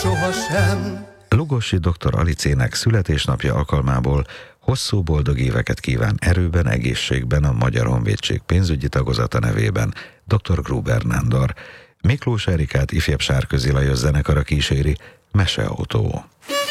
sohasem. Lugosi dr. Alicének születésnapja alkalmából hosszú boldog éveket kíván erőben, egészségben a Magyar Honvédség pénzügyi tagozata nevében dr. Gruber Nándor. Miklós Erikát ifjabb Sárközi Lajos zenekara kíséri Meseautó.